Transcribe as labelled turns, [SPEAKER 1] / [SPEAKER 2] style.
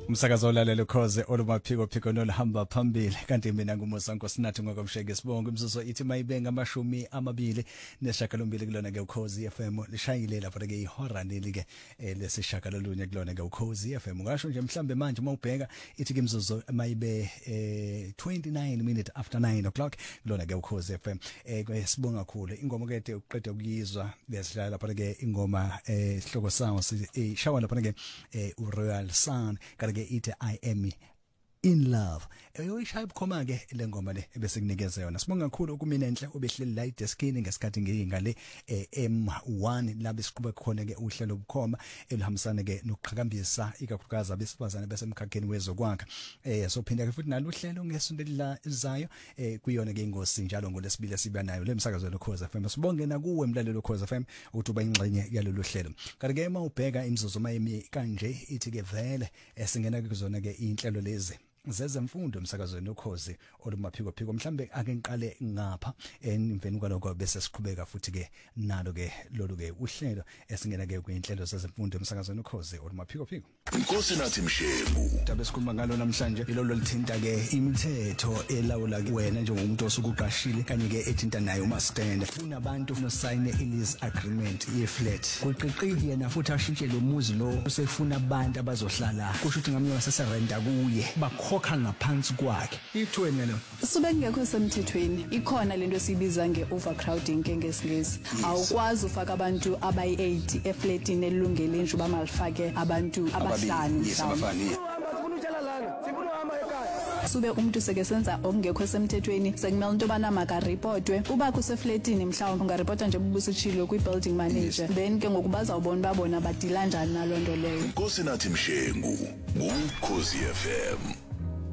[SPEAKER 1] Umsakazo olalelo khoze olumaphiko phiko nolihamba phambili kanti mina nguMosanko Sinathi ngokomsheke sibonga imzuzu ithi mayibenga 28 kulona ke ukhozi FM lishayile lapha ke ihora leli ke lesishaka lolunye kulona ke ukhozi FM ngasho nje mhlambe manje mawubheka ithi ke imzuzu mayibe 29 minutes after 9 o'clock kulona ke ukhozi FM sibonga kakhulu ingoma ke uqede ukuyizwa lesidlala lapha ke ingoma isihloko sawo sishawa lapha ke uRoyal Sun ke ithi I am in love uyishaya bukhoma ke lengoma le bese kunikeza yona sibonga kakhulu kumina enhle obehleli la ideskini ngesikhathi ngiyingale M1 la besiqhubeka khona ke uhlelo bukhoma elihambisana ke nokuqhakambisa ikakhulukazi abesifazane besemkhakheni wezokwakha sophinda ke futhi nalo uhlelo ngesonto elizayo kuyona ke ingosi njalo ngolesibili siba nayo lemsakazo lokhoza FM sibonge na kuwe mlalelo lokhoza FM ukuthi uba ingxenye yalolu hlelo kanti ke mawubheka imzuzu mayimi kanje ithi ke vele singena kuzona ke inhlelo lezi zezemfundo emsakazweni okhozi olumaphiko phiko mhlambe ake ngiqale ngapha emveni kwaloko bese siqhubeka futhi ke nalo ke lolu ke uhlelo esingena ke kwinhlelo zezemfundo emsakazweni okhozi olumaphiko phiko
[SPEAKER 2] Inkosi nathi Mshemu
[SPEAKER 1] tabe sikhuluma ngalo namhlanje ilolo lithinta ke imithetho elawula wena njengomuntu osukuqashile kanye ke ethinta naye uma stand kunabantu no sign lease agreement ye flat kuqiqiki yena futhi ashintshe lo muzi lo usefuna abantu abazohlala kusho ukuthi ngamnye waseserenta kuye khokha ngaphansi kwakhe ithweni lo
[SPEAKER 3] sube ngekho semthethweni ikhona lento esibiza ngeovercrowding ngesingisi awukwazi ufaka abantu abayi8 eflatini elungele nje bamalifake abantu abahlanu
[SPEAKER 2] mhlawumbe
[SPEAKER 3] sube umuntu seke senza okungekho semthethweni sekumele into bana maka reportwe uba kuseflatini mhlawumbe ungareporta nje ubusitshilo kwi-building manager then ke ngokubaza ubona babona badila kanjani nalonto leyo
[SPEAKER 2] Inkosi nathi Mshemu ngukhozi FM